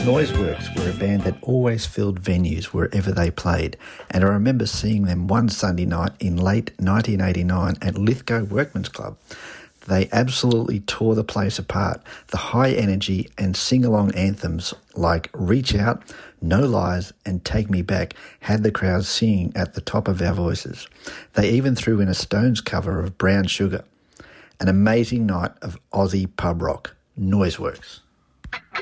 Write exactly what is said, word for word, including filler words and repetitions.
Noiseworks were a band that always filled venues wherever they played, and I remember seeing them one Sunday night in late nineteen eighty-nine at Lithgow Workman's Club. They absolutely tore the place apart. The high energy and sing-along anthems like Reach Out, No Lies and Take Me Back had the crowd singing at the top of our voices. They even threw in a Stones cover of Brown Sugar. An amazing night of Aussie pub rock. Noiseworks.